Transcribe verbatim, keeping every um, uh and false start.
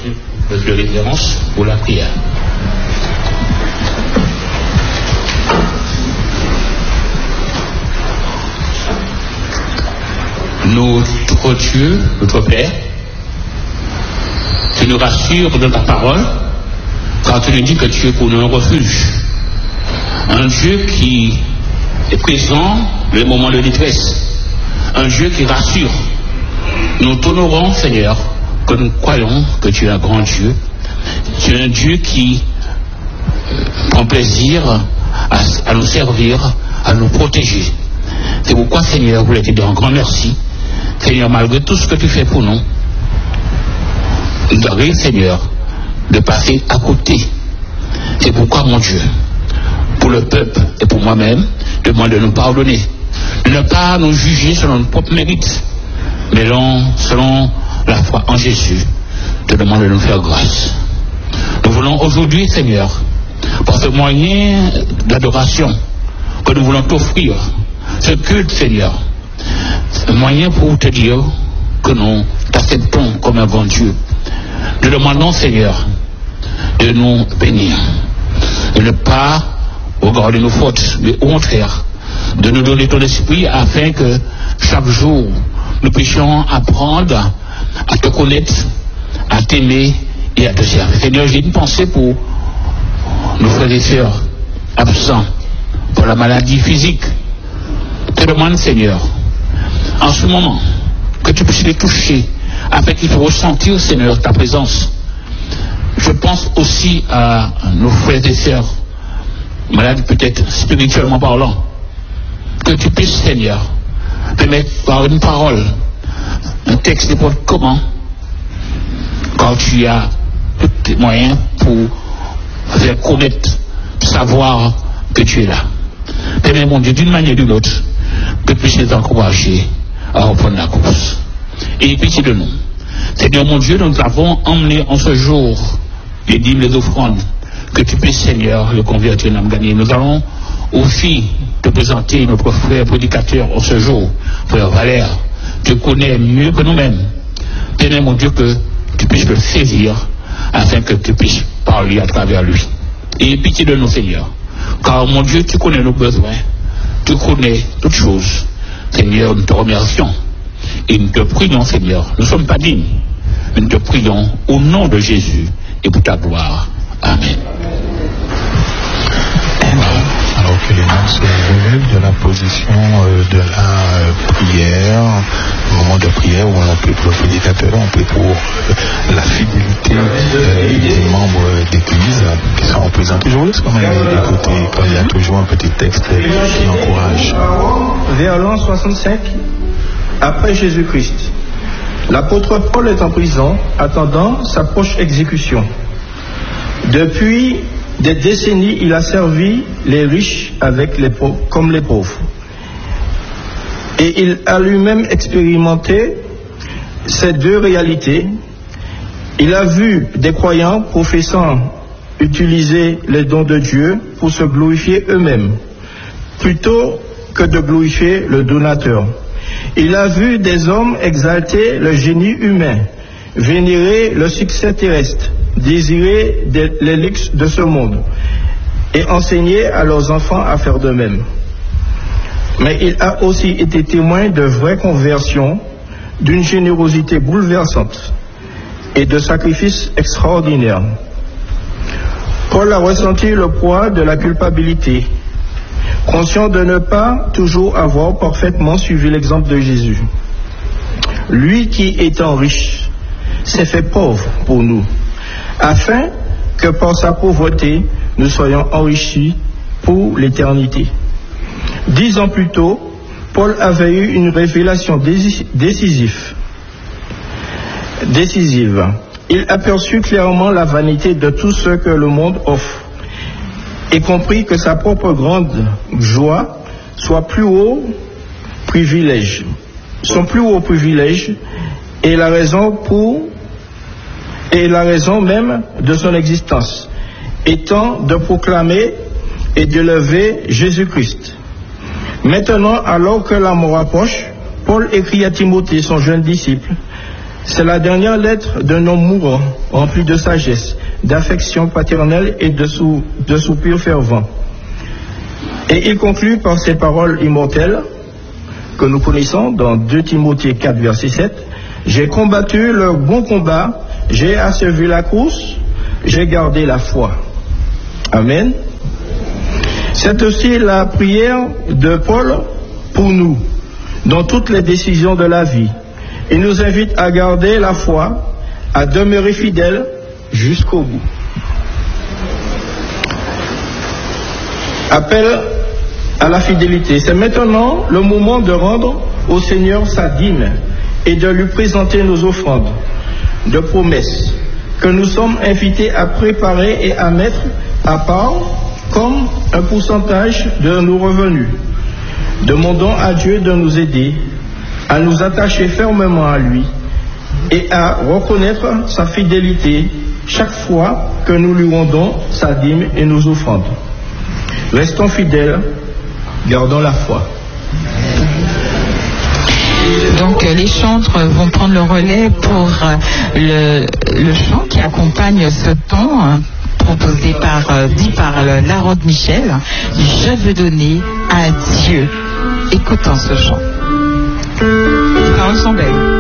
de référence pour la prière. Notre Dieu, notre Père, tu nous rassures de ta parole quand tu nous dis que tu es pour nous un refuge. Un Dieu qui est présent dans les moments de détresse. Un Dieu qui rassure. Nous t'honorons, Seigneur, que nous croyons que tu es un grand Dieu. Tu es un Dieu qui prend plaisir à, à nous servir, à nous protéger. C'est pourquoi, Seigneur, vous voulez te dire un grand merci. Seigneur, malgré tout ce que tu fais pour nous, nous arrive, Seigneur, de passer à côté. C'est pourquoi, mon Dieu, pour le peuple et pour moi-même, demande de nous pardonner, de ne pas nous juger selon nos propres mérites, mais selon la foi en Jésus, te demande de nous faire grâce. Nous voulons aujourd'hui, Seigneur, par ce moyen d'adoration que nous voulons t'offrir, ce culte, Seigneur, un moyen pour te dire que nous t'acceptons comme un bon Dieu. Nous demandons, Seigneur, de nous bénir, de ne pas regarder nos fautes, mais au contraire, de nous donner ton esprit afin que chaque jour nous puissions apprendre à te connaître, à t'aimer et à te servir. Seigneur, j'ai une pensée pour nos frères et sœurs absents, pour la maladie physique. Je te demande, Seigneur, en ce moment, que tu puisses les toucher, afin qu'ils puissent ressentir, Seigneur, ta présence. Je pense aussi à nos frères et sœurs, malades peut-être spirituellement parlant, que tu puisses, Seigneur, permettre par une parole, un texte n'importe comment, quand tu as tous les moyens pour faire connaître, savoir que tu es là. Permets, mon Dieu, d'une manière ou d'une autre, que tu puisses les encourager à reprendre la course. Et pitié de nous. Seigneur mon Dieu, nous avons emmené en ce jour les dîmes, les offrandes, que tu puisses, Seigneur, le convertir en âme gagnée. Nous allons aussi te présenter notre frère prédicateur en ce jour, frère Valère. Tu connais mieux que nous-mêmes. Tenez, mon Dieu, que tu puisses le saisir afin que tu puisses parler à travers lui. Et pitié de nous, Seigneur. Car, mon Dieu, tu connais nos besoins. Tu connais toutes choses. Seigneur, nous te remercions. Et nous te prions, Seigneur. Nous ne sommes pas dignes. Mais nous te prions au nom de Jésus et pour ta gloire. Amen. Alors que les mains se lèvent de la position euh, de la euh, prière, moment de prière où on prie pour le prédicateur, on prie pour euh, la fidélité euh, des membres d'église euh, qui sont représentés. Je vous laisse quand même écouter, quand il y a toujours un petit texte euh, qui encourage. Vers l'an soixante-cinq, après Jésus-Christ, l'apôtre Paul est en prison, attendant sa proche exécution. Depuis des décennies, il a servi les riches avec les pauvres, comme les pauvres. Et il a lui-même expérimenté ces deux réalités. Il a vu des croyants professant utiliser les dons de Dieu pour se glorifier eux-mêmes, plutôt que de glorifier le donateur. Il a vu des hommes exalter le génie humain, vénérer le succès terrestre, désirer des, les luxes de ce monde et enseigner à leurs enfants à faire de même. Mais il a aussi été témoin de vraies conversions, d'une générosité bouleversante et de sacrifices extraordinaires. Paul a ressenti le poids de la culpabilité, conscient de ne pas toujours avoir parfaitement suivi l'exemple de Jésus. Lui qui, étant riche, s'est fait pauvre pour nous, afin que par sa pauvreté, nous soyons enrichis pour l'éternité. Dix ans plus tôt, Paul avait eu une révélation décisive. décisive. Il aperçut clairement la vanité de tout ce que le monde offre, et comprit que sa propre grande joie soit plus haut privilège, son plus haut privilège est la raison pour et la raison même de son existence, étant de proclamer et d'élever Jésus-Christ. Maintenant, alors que la mort approche, Paul écrit à Timothée, son jeune disciple, C'est la dernière lettre d'un homme mourant, rempli de sagesse, d'affection paternelle et de, sou, de soupirs fervents. Et il conclut par ces paroles immortelles que nous connaissons dans deux Timothée quatre, verset sept. « J'ai combattu le bon combat, j'ai achevé la course, j'ai gardé la foi. » Amen. C'est aussi la prière de Paul pour nous, dans toutes les décisions de la vie. Il nous invite à garder la foi, à demeurer fidèles jusqu'au bout. Appel à la fidélité. C'est maintenant le moment de rendre au Seigneur sa dîme et de lui présenter nos offrandes de promesses que nous sommes invités à préparer et à mettre à part comme un pourcentage de nos revenus. Demandons à Dieu de nous aider à nous attacher fermement à lui et à reconnaître sa fidélité chaque fois que nous lui rendons sa dîme et nos offrandes. Restons fidèles, gardons la foi. Donc les chantres vont prendre le relais pour le, le chant qui accompagne ce temps proposé par, dit par Laroque Michel. Je veux donner à Dieu. Écoutons ce chant. Paroles sont belles.